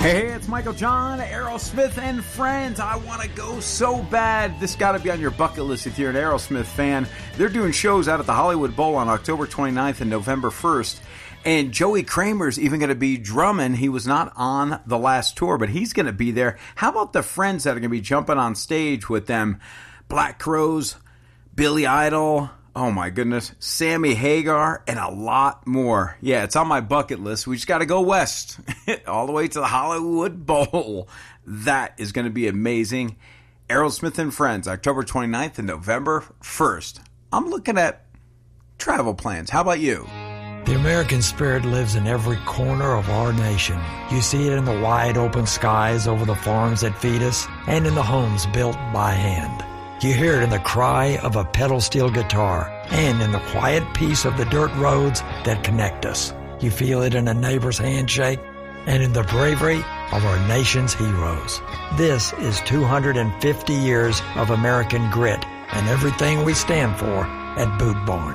Hey, it's Michael John, Aerosmith and Friends. I want to go so bad. This got to be on your bucket list if you're an Aerosmith fan. They're doing shows out at the Hollywood Bowl on October 29th and November 1st. And Joey Kramer's even going to be drumming. He was not on the last tour, but he's going to be there. How about the friends that are going to be jumping on stage with them? Black Crowes, Billy Idol, oh my goodness, Sammy Hagar, and a lot more. Yeah, it's on my bucket list. We just got to go west, all the way to the Hollywood Bowl. That is going to be amazing. Aerosmith and Friends, October 29th and November 1st. I'm looking at travel plans. How about you? The American spirit lives in every corner of our nation. You see it in the wide open skies over the farms that feed us and in the homes built by hand. You hear it in the cry of a pedal steel guitar and in the quiet peace of the dirt roads that connect us. You feel it in a neighbor's handshake and in the bravery of our nation's heroes. This is 250 years of American grit and everything we stand for at Boot Barn.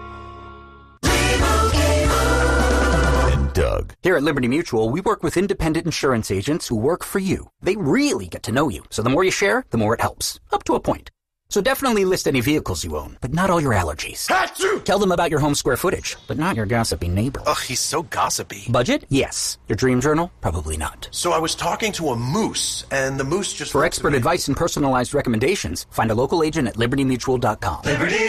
Doug. Here at Liberty Mutual, we work with independent insurance agents who work for you. They really get to know you, so the more you share, the more it helps, up to a point. So definitely list any vehicles you own, but not all your allergies. Achoo! Tell them about your home square footage, but not your gossipy neighbor. Ugh, he's so gossipy. Budget? Yes. Your dream journal? Probably not. So I was talking to a moose, and the moose just... For expert advice and personalized recommendations, find a local agent at libertymutual.com. Liberty!